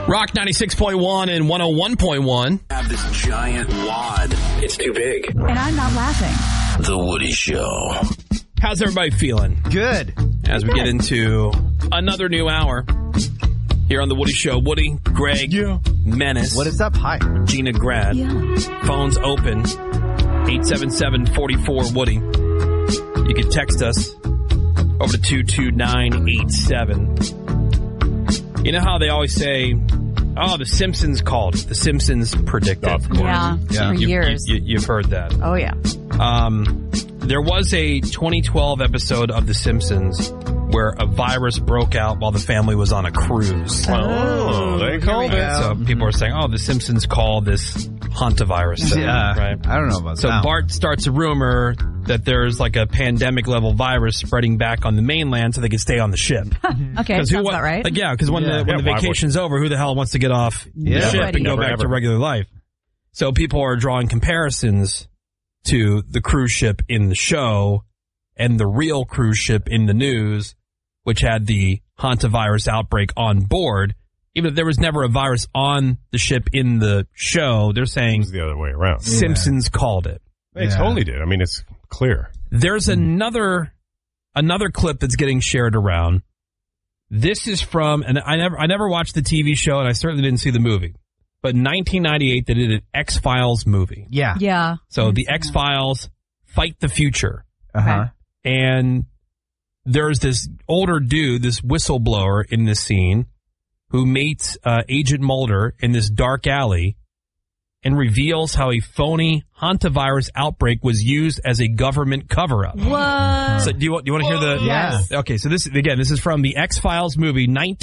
Rock 96.1 and 101.1. Have this giant wad. It's too big. And I'm not laughing. The Woody Show. How's everybody feeling? Good. As we get into another new hour here on The Woody Show. Woody, Greg, Menace. What is up? Hi. Gina Grad. Yeah. Phones open. 877-44-WOODY. You can text us over to 22987. You know how they always say, oh, The Simpsons called it. The Simpsons predicted. Of course. Yeah, for years. You've heard that. Oh, yeah. There was a 2012 episode of The Simpsons where a virus broke out while the family was on a cruise. Oh, they called it. So people are saying, oh, The Simpsons call this hantavirus thing, right? I don't know about So that. Bart starts a rumor that there's like a pandemic-level virus spreading back on the mainland so they can stay on the ship. Okay, sounds about right. Because when the why vacation's over, who the hell wants to get off the ship Nobody. and go back to regular life? So people are drawing comparisons to the cruise ship in the show and the real cruise ship in the news, which had the hantavirus outbreak on board. Even if there was never a virus on the ship in the show, they're saying It's the other way around. Simpsons called it. They totally did. I mean, it's clear. There's another clip that's getting shared around. This is from, and I never watched the TV show, and I certainly didn't see the movie. But in 1998, they did an X-Files movie. Yeah. Yeah. So the X-Files fight the future. Uh-huh. And there's this older dude, this whistleblower in this scene, who meets Agent Mulder in this dark alley and reveals how a phony hantavirus outbreak was used as a government cover-up. What? So do you want to hear the... Yes. Okay, so this is from the X-Files movie,